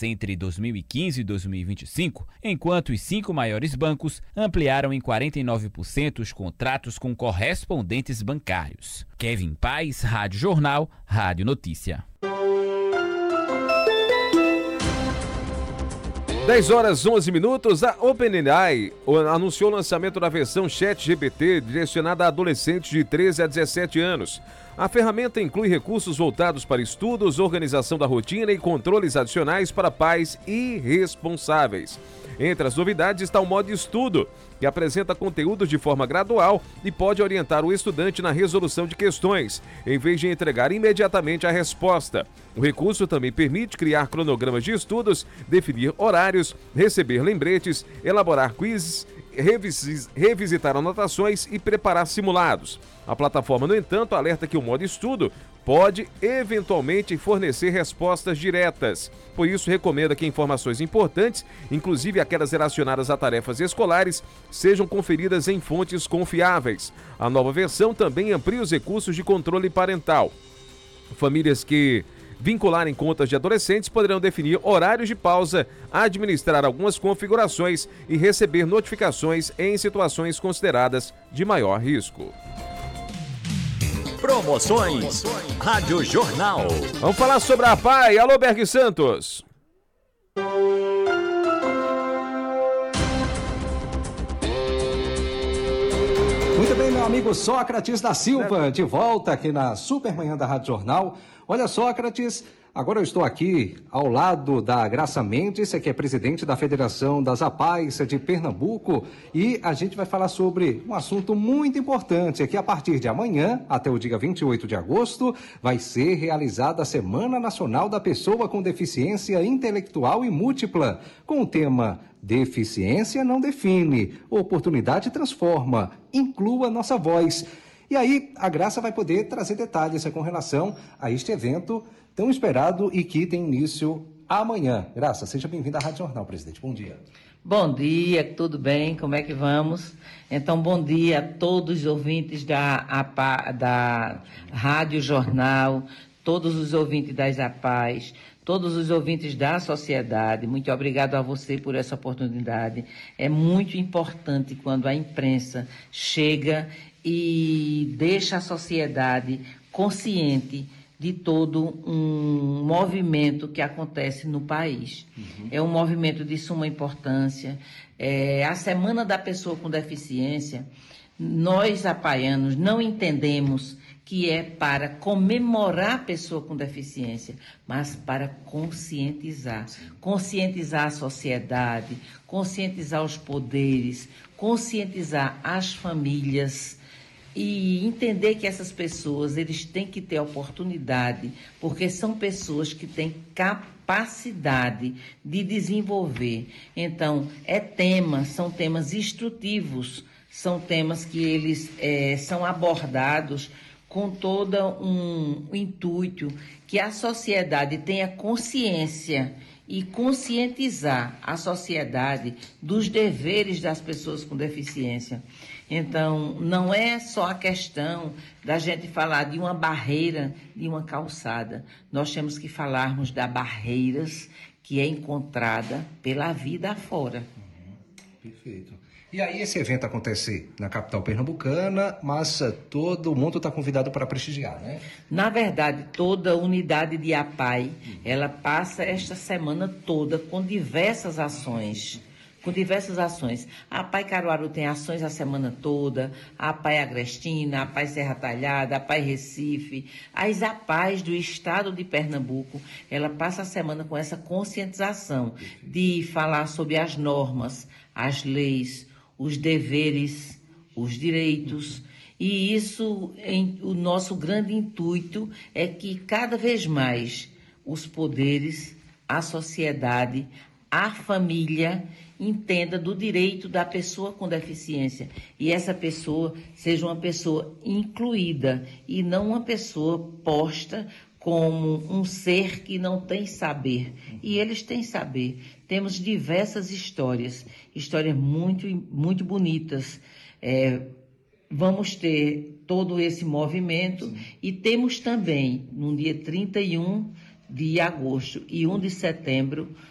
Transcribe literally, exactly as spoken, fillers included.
entre dois mil e quinze e dois mil e vinte e cinco, enquanto os cinco maiores bancos ampliaram em quarenta e nove por cento os contratos com correspondentes bancários. Kevin Paz, Rádio Jornal, Rádio Notícia. dez horas onze minutos, a OpenAI anunciou o lançamento da versão ChatGPT direcionada a adolescentes de treze a dezessete anos. A ferramenta inclui recursos voltados para estudos, organização da rotina e controles adicionais para pais irresponsáveis. Entre as novidades está o modo estudo, que apresenta conteúdos de forma gradual e pode orientar o estudante na resolução de questões, em vez de entregar imediatamente a resposta. O recurso também permite criar cronogramas de estudos, definir horários, receber lembretes, elaborar quizzes, revis- revisitar anotações e preparar simulados. A plataforma, no entanto, alerta que o modo estudo pode eventualmente fornecer respostas diretas. Por isso, recomenda que informações importantes, inclusive aquelas relacionadas a tarefas escolares, sejam conferidas em fontes confiáveis. A nova versão também amplia os recursos de controle parental. Famílias que vincularem contas de adolescentes poderão definir horários de pausa, administrar algumas configurações e receber notificações em situações consideradas de maior risco. Promoções Rádio Jornal. Vamos falar sobre a APAE. Alô, Berg Santos. Muito bem, meu amigo Sócrates da Silva, de volta aqui na Supermanhã da Rádio Jornal. Olha, Sócrates, agora eu estou aqui ao lado da Graça Mendes, que é presidente da Federação das APAES de Pernambuco, e a gente vai falar sobre um assunto muito importante, que a partir de amanhã, até o dia vinte e oito de agosto, vai ser realizada a Semana Nacional da Pessoa com Deficiência Intelectual e Múltipla, com o tema Deficiência não define, oportunidade transforma, inclua nossa voz. E aí, a Graça vai poder trazer detalhes com relação a este evento tão esperado e que tem início amanhã. Graça, seja bem-vinda à Rádio Jornal, presidente. Bom dia. Bom dia, tudo bem? Como é que vamos? Então, bom dia a todos os ouvintes da, APA, da Rádio Jornal, todos os ouvintes das APAES, todos os ouvintes da sociedade. Muito obrigado a você por essa oportunidade. É muito importante quando a imprensa chega e deixa a sociedade consciente de todo um movimento que acontece no país. Uhum. É um movimento de suma importância. É, a Semana da Pessoa com Deficiência, nós, apaianos, não entendemos que é para comemorar a pessoa com deficiência, mas para conscientizar. Conscientizar a sociedade, conscientizar os poderes, conscientizar as famílias, e entender que essas pessoas, eles têm que ter oportunidade, porque são pessoas que têm capacidade de desenvolver. Então, é tema, são temas instrutivos, são temas que eles é, são abordados com todo um, um intuito que a sociedade tenha consciência e conscientizar a sociedade dos deveres das pessoas com deficiência. Então, não é só a questão da gente falar de uma barreira, de uma calçada. Nós temos que falarmos das barreiras que é encontrada pela vida afora. Uhum, perfeito. E aí esse evento acontece na capital pernambucana, mas todo mundo está convidado para prestigiar, né? Na verdade, toda unidade de APAE, ela passa esta semana toda com diversas ações. Com diversas ações. A APAE Caruaru tem ações a semana toda, a APAE Agrestina, a APAE Serra Talhada, a APAE Recife, as APAES do estado de Pernambuco, ela passa a semana com essa conscientização de falar sobre as normas, as leis, os deveres, os direitos. E isso, em, o nosso grande intuito é que cada vez mais os poderes, a sociedade, a família entenda do direito da pessoa com deficiência e essa pessoa seja uma pessoa incluída e não uma pessoa posta como um ser que não tem saber. E eles têm saber. Temos diversas histórias, histórias muito, muito bonitas. É, vamos ter todo esse movimento. Sim. E temos também, no dia trinta e um de agosto e um de setembro,